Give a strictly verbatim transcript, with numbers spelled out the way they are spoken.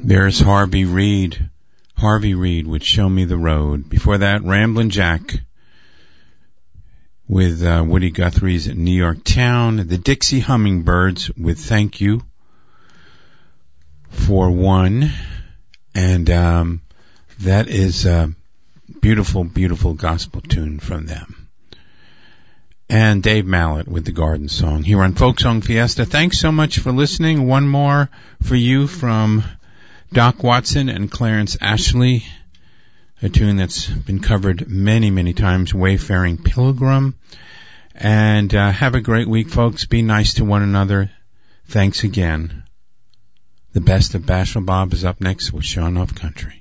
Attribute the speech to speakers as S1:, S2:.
S1: There's Harvey Reid. Harvey Reid would Show Me the Road. Before that, Ramblin' Jack with uh, Woody Guthrie's New York Town. The Dixie Hummingbirds with Thank You for One. And um, that is a beautiful, beautiful gospel tune from them. And Dave Mallett with the Garden Song here on Folk Song Fiesta. Thanks so much for listening. One more for you from Doc Watson and Clarence Ashley, a tune that's been covered many, many times, Wayfaring Pilgrim. And uh, have a great week, folks. Be nice to one another. Thanks again. The best of Bashful Bob is up next with Sean Off Country.